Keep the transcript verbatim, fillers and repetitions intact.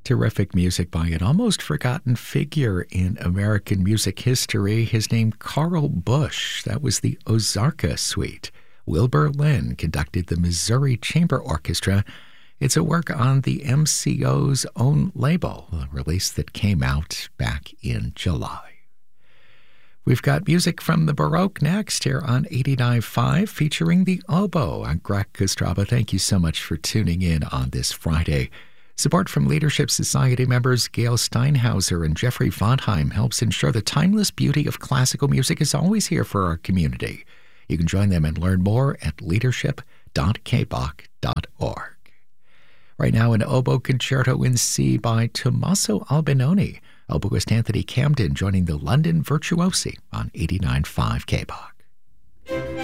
Terrific music by an almost forgotten figure in American music history. His name, Carl Busch. That was the Ozarka Suite. Wilbur Lynn conducted the Missouri Chamber Orchestra. It's a work on the M C O's own label, a release that came out back in July. We've got music from the Baroque next here on eighty-nine point five, featuring the oboe. I'm Greg Kostraba. Thank you so much for tuning in on this Friday. Support from Leadership Society members Gail Steinhauser and Jeffrey Vondheim helps ensure the timeless beauty of classical music is always here for our community. You can join them and learn more at leadership dot k b o c dot org. Right now, an oboe concerto in C by Tommaso Albinoni. Oboist Anthony Camden joining the London Virtuosi on eighty-nine point five K B O C.